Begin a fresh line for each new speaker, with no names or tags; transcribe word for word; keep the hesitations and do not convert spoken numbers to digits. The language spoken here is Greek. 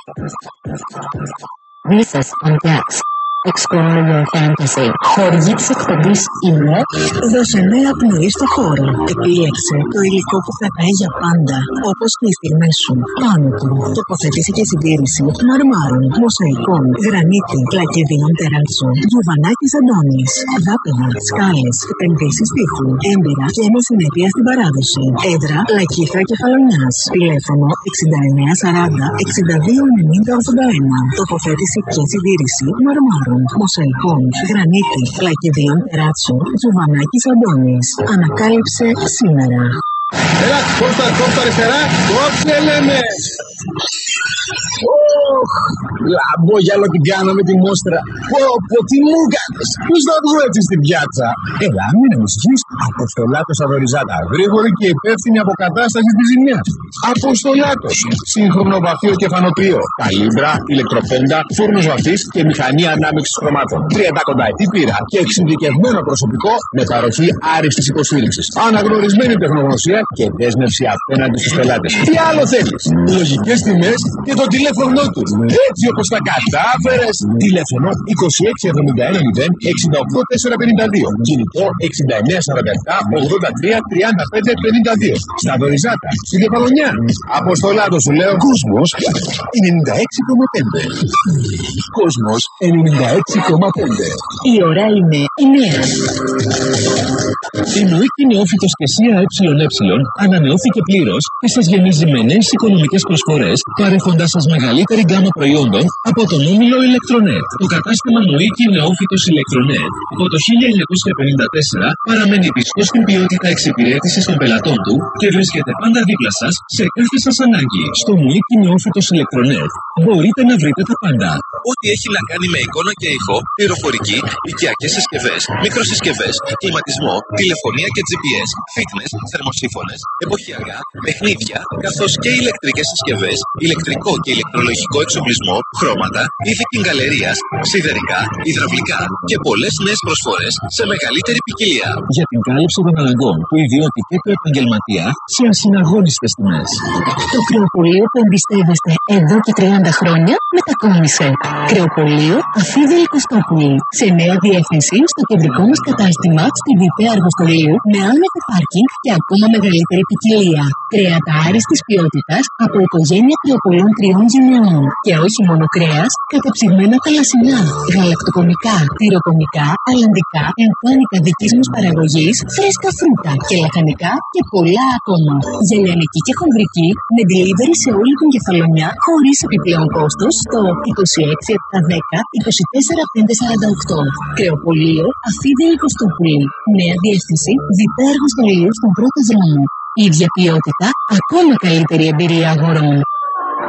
This is on Jax. Explore your fantasy. Χορηγή της εκπομπής είναι
δώσε νέα πνοή στο χώρο. Επιλέξε το υλικό που κρατάει για πάντα, όπως και οι στιγμές σου. Πάνω του, τοποθέτηση και συντήρηση μαρμάρων, μοσαϊκών, γρανίτη, λακεδίων τεράτσου, γιουβανάκης Αντώνης, δάπεδα, σκάλες, επενδύσεις τείχου, έμπειρα και ένα συνέπεια στην παράδοση. Έδρα Λακίθρα Κεφαλονιάς. Τηλέφωνο εξήντα εννέα σαράντα εξήντα δύο ενενήντα ογδόντα ένα. Τοποθέτηση και συντήρηση μαρμάρων, μοσαϊκών, γρανίτη, λακεδίων τεράτσου, Γιουβανάκης Αντώνης. Ανακάλυψε σήμερα.
Έλα, κόψτε, κόψτε αριστερά, κόψτε λέμε! Ωχ, λαμπόγιαλο την κάνω με τη μόστρα. Πω, πω, τι μου κάνεις. Πώς θα βγω έτσι στην πιάτσα. Έλα, μην ανησυχείς. Αποστολάτος Αδωριζάτα. Γρήγορη και υπεύθυνη αποκατάσταση της ζημιάς. Αποστολάτος. Σύγχρονο βαθείο κεφανοποιείο. Καλύμπρα, ηλεκτροπέντα, φούρνος βαθύς και μηχανή ανάμειξης χρωμάτων. τριάντα κονταετή πείρα και εξειδικευμένο προσωπικό με παροχή άριστης υποστήριξης. Αναγνωρισμένη τεχνογνωσία και δέσμευση απέναντι στους πελάτες. Τι άλλο θέλεις. Λογικές τιμές και το τηλέφωνο του. Έτσι όπως τα κατάφερες. Τηλέφωνο είκοσι έξι εβδομήντα ένα μηδέν εξήντα οκτώ τετρακόσια πενήντα δύο. Κινητό εξήντα εννέα σαράντα επτά ογδόντα τρία τριάντα πέντε πενήντα δύο. Στα Δωριζάτα, στην Κεφαλονιά. Αποστολάτο σου λέω. Κόσμος ενενήντα έξι κόμμα πέντε. Κόσμος ενενήντα έξι κόμμα πέντε.
η ώρα είναι εννέα.
Η Μουίκη Νεόφυτος και ΣΥΑ ΕΕ ανανεώθηκε πλήρως και σας γεμίζει με νέες οικονομικές προσφορές, παρέχοντάς σας μεγαλύτερη γκάμα προϊόντων από τον όμιλο Ηλεκτρονέτ. Το κατάστημα Μουίκη Νεόφυτος Ηλεκτρονέτ από το χίλια εννιακόσια πενήντα τέσσερα παραμένει πιστό στην ποιότητα εξυπηρέτησης των πελατών του και βρίσκεται πάντα δίπλα σας σε κάθε σας ανάγκη. Στο Μουίκη Νεόφυτος Ηλεκτρονέτ μπορείτε να βρείτε τα πάντα.
Ό,τι έχει να κάνει με εικόνα και ήχο, πληροφορική, οικιακές συσκευές, μικροσυσκευές, κλιματισμό, τηλεφωνία και τζι πι ες, fitness, θερμοσύφωνες, εποχιακά, παιχνίδια, καθώς και ηλεκτρικές συσκευές, ηλεκτρικό και ηλεκτρολογικό εξοπλισμό, χρώματα, είδη γκαλερίας, σιδερικά, υδραυλικά και πολλές νέες προσφορές σε μεγαλύτερη ποικιλία.
Για την κάλυψη των αναγκών του ιδιώτη και του επαγγελματία σε ασυναγώνιστες τιμές.
Το κρεοπωλείο που εμπιστεύεστε εδώ και τριάντα χρόνια μετακόμισε. Κρεοπωλείο Αφίδη Κωστόπουλη. Σε νέα διεύθυνση στο κεντρικό μας κατάστημα στη Δυτέα Αργοστολίου με άνετο πάρκινγκ και ακόμα μεγαλύτερη ποικιλία. Κρέατα άριστης ποιότητας από οικογένεια κρεοπωλών τριών γενεών. Και όχι μόνο κρέας, κατεψυγμένα θαλασσινά, γαλακτοκομικά, τυροκομικά, αλλαντικά, εμφάνικα δικής μας παραγωγής, φρέσκα φρούτα και λαχανικά και πολλά ακόμα. Γελιανική και χονδρική με delivery σε όλη την Κεφαλονιά χωρίς επιπλέον κόστος στο είκοσι έξι επτακόσια δέκα είκοσι τέσσερα πεντακόσια σαράντα οκτώ. Κρεοπωλείο Αφίδη Κωστόπουλη. Νέα διεύθυνση Δυτέα Αργοστολίου στον πρώτο δρόμο. Ίδια ποιότητα, ακόμα καλύτερη εμπειρία αγορών.